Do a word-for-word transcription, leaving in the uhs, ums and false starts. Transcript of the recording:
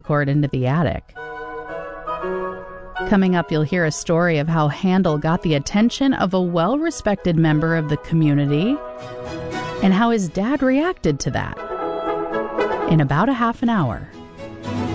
cord into the attic. Coming up, you'll hear a story of how Handel got the attention of a well-respected member of the community and how his dad reacted to that in about a half an hour.